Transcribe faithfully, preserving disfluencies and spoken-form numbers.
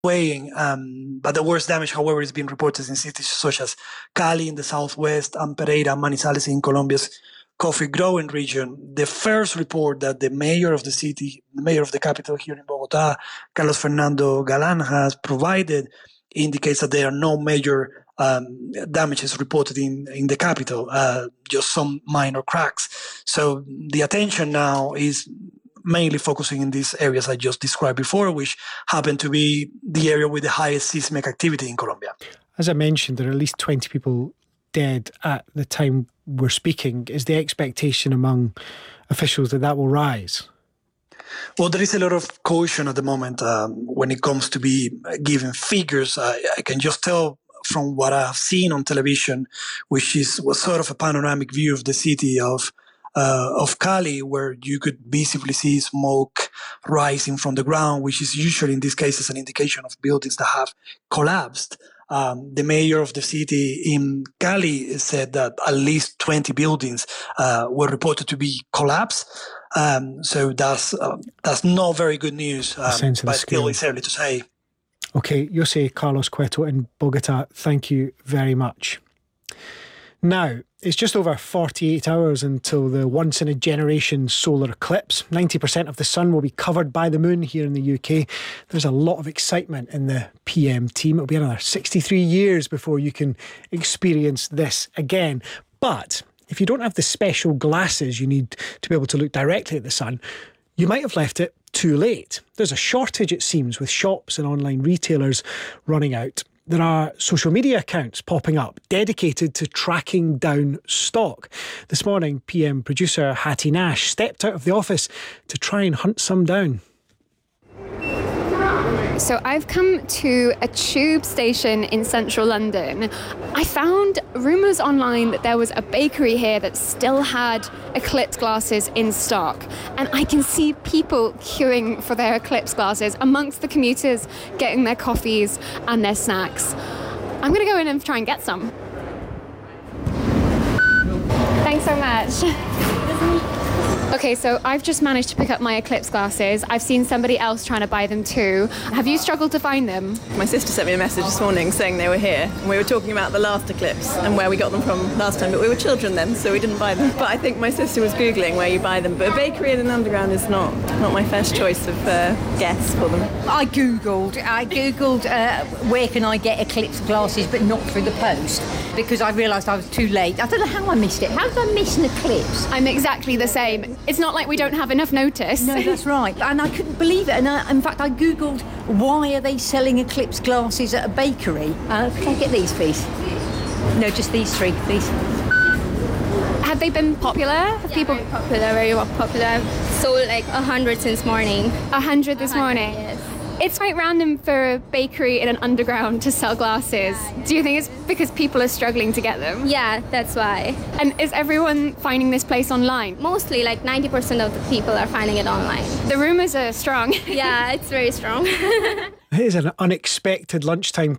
weighing. Um, but the worst damage, however, is being reported in cities such as Cali in the southwest and Pereira, Manizales in Colombia's coffee growing region. The first report that the mayor of the city, the mayor of the capital here in Bogota, Carlos Fernando Galan, has provided indicates that there are no major um, damages reported in, in the capital, uh, just some minor cracks. So the attention now is mainly focusing in these areas I just described before, which happen to be the area with the highest seismic activity in Colombia. As I mentioned, there are at least twenty people dead at the time we're speaking. Is the expectation among officials that that will rise? Well, there is a lot of caution at the moment um, when it comes to be giving figures. Uh, I can just tell from what I've seen on television, which is was sort of a panoramic view of the city of uh, of Cali, where you could visibly see smoke rising from the ground, which is usually in these cases an indication of buildings that have collapsed. Um, the mayor of the city in Cali said that at least twenty buildings uh, were reported to be collapsed. Um, so that's uh, that's not very good news, um, but still it's early to say. Okay, Jose Carlos Cueto in Bogota, thank you very much. Now, it's just over forty-eight hours until the once-in-a-generation solar eclipse. ninety percent of the sun will be covered by the moon here in the U K. There's a lot of excitement in the P M team. It'll be another sixty-three years before you can experience this again. But if you don't have the special glasses you need to be able to look directly at the sun, you might have left it too late. There's a shortage, it seems, with shops and online retailers running out. There are social media accounts popping up dedicated to tracking down stock. This morning, P M producer Hattie Nash stepped out of the office to try and hunt some down. So I've come to a tube station in central London. I found rumours online that there was a bakery here that still had Eclipse glasses in stock. And I can see people queuing for their Eclipse glasses amongst the commuters getting their coffees and their snacks. I'm going to go in and try and get some. Thanks so much. Okay, so I've just managed to pick up my Eclipse glasses. I've seen somebody else trying to buy them too. Have you struggled to find them? My sister sent me a message this morning saying they were here. And we were talking about the last eclipse and where we got them from last time, but we were children then, so we didn't buy them. But I think my sister was Googling where you buy them. But a bakery in an underground is not, not my first choice of uh, guess for them. I Googled, I Googled uh, where can I get Eclipse glasses, but not through the post, because I realised I was too late. I don't know how I missed it. How did I miss an eclipse? I'm exactly the same. It's not like we don't have enough notice. No, that's right. And I couldn't believe it. And I, in fact, I Googled, why are they selling Eclipse glasses at a bakery? Uh, can I get these, please? No, just these three, please. Have they been popular? Have yeah, people very popular, very popular. Sold like a hundred since morning. A hundred this morning? Yes. It's quite random for a bakery in an underground to sell glasses. Do you think it's because people are struggling to get them? Yeah, that's why. And is everyone finding this place online? Mostly, like ninety percent of the people are finding it online. The rumours are strong. Yeah, it's very strong. It is an unexpected lunchtime